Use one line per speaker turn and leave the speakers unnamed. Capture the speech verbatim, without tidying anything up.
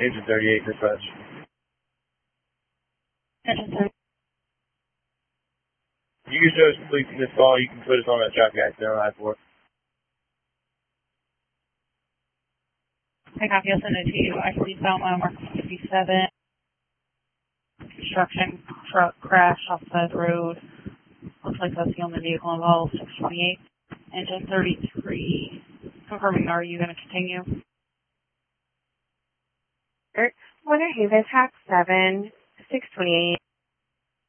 Engine thirty-eight, dispatch.
Engine thirty.
You can show us complete from this call. You can put us on that traffic accident on I four.
I copy. I'll send it to you. I see Belma, Mark fifty-seven. Construction truck crash off the road. Looks like that's the only vehicle involved. six twenty-eight. Engine thirty-three. Confirming, are you going to continue?
Winter Haven, Tax seven, six twenty-eight.